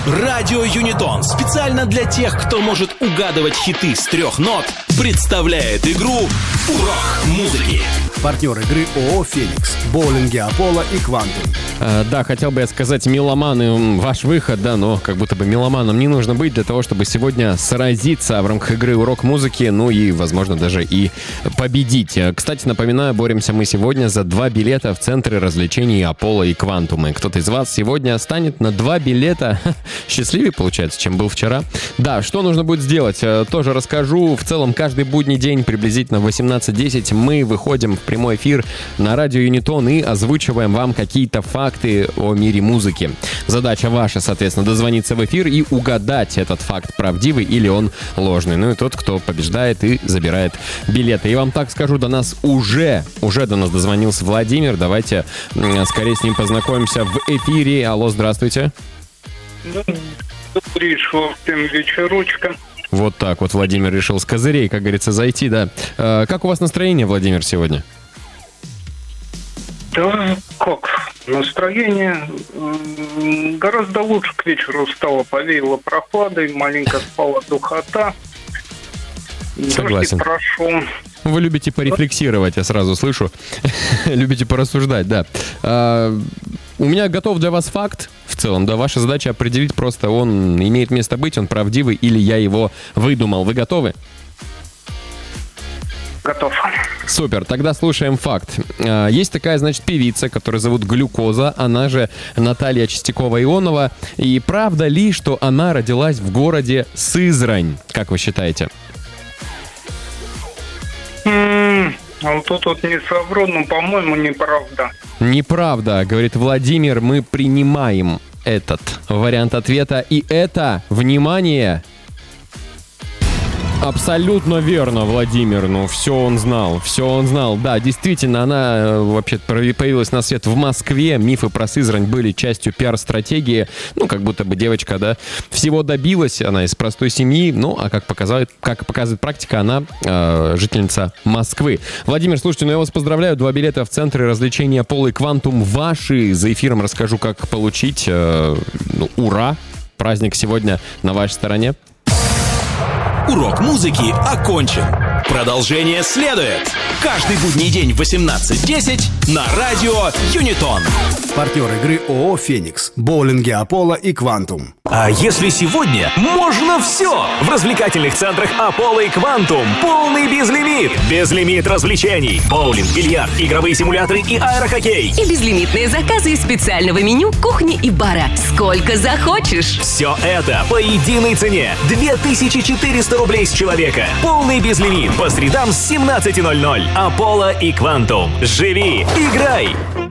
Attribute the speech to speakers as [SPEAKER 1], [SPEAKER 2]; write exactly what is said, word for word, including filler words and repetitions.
[SPEAKER 1] Радио Юнитон специально для тех, кто может угадывать хиты с трех нот, представляет игру «Урок музыки».
[SPEAKER 2] Партнер игры ООО «Феникс», боулинги «Аполло» и «Квантум».
[SPEAKER 3] А, да, хотел бы я сказать, меломаны, ваш выход, да, но как будто бы меломаном не нужно быть для того, чтобы сегодня сразиться в рамках игры «Урок музыки», ну и, возможно, даже и победить. Кстати, напоминаю, боремся мы сегодня за два билета в центры развлечений «Аполло» и «Квантум». И кто-то из вас сегодня станет на два билета счастливее, получается, чем был вчера. Да, что нужно будет сделать, тоже расскажу. В целом, каждый будний день приблизительно в восемнадцать десять мы выходим в прямой эфир на радио Юнитон и озвучиваем вам какие-то факты о мире музыки. Задача ваша, соответственно, дозвониться в эфир и угадать, этот факт правдивый или он ложный. Ну и тот, кто побеждает и забирает билеты. И вам так скажу, до нас уже, уже до нас дозвонился Владимир. Давайте скорее с ним познакомимся в эфире. Алло, здравствуйте.
[SPEAKER 4] Добрый вечерочка.
[SPEAKER 3] Вот так вот Владимир решил с козырей, как говорится, зайти, да. Э, как у вас настроение, Владимир, сегодня?
[SPEAKER 4] Да, как? Настроение гораздо лучше к вечеру стало. Повеяло прохладой, маленько спала духота.
[SPEAKER 3] Согласен.
[SPEAKER 4] Дождик прошел.
[SPEAKER 3] Вы любите порефлексировать, я сразу слышу. Любите порассуждать, да. А, у меня готов для вас факт. В целом, да, ваша задача определить просто, он имеет место быть, он правдивый или я его выдумал. Вы готовы?
[SPEAKER 4] Готов.
[SPEAKER 3] Супер, тогда слушаем факт. А, есть такая, значит, певица, которую зовут Глюкоза, она же Наталья Чистякова-Ионова. И правда ли, что она родилась в городе Сызрань? Как вы считаете?
[SPEAKER 4] А вот тут вот не совру, но, по-моему, неправда.
[SPEAKER 3] Неправда, говорит Владимир, мы принимаем этот вариант ответа. И это, внимание, абсолютно верно, Владимир. Ну, все он знал, все он знал. Да, действительно, она вообще появилась на свет в Москве. Мифы про Сызрань были частью пиар-стратегии. Ну, как будто бы девочка, да, всего добилась. Она из простой семьи. Ну, а как показывает, как показывает практика, она э, жительница Москвы. Владимир, слушайте, ну я вас поздравляю. Два билета в центре развлечения «Аполло» и «Квантум» ваши. За эфиром расскажу, как получить. Э, ну, ура! Праздник сегодня на вашей стороне.
[SPEAKER 1] Урок музыки окончен. Продолжение следует. Каждый будний день в восемнадцать десять на радио Юнитон.
[SPEAKER 2] Партнер игры ООО «Феникс», боулинги «Аполло» и «Квантум».
[SPEAKER 5] А если сегодня можно все? В развлекательных центрах «Аполло» и «Квантум» полный безлимит. Безлимит развлечений. Боулинг, бильярд, игровые симуляторы и аэрохоккей.
[SPEAKER 6] И безлимитные заказы из специального меню кухни и бара. Сколько захочешь.
[SPEAKER 5] Все это по единой цене. две тысячи четыреста рублей с человека. Полный безлимит по средам с семнадцати ноль-ноль. «Аполло» и «Квантум». Живи, играй,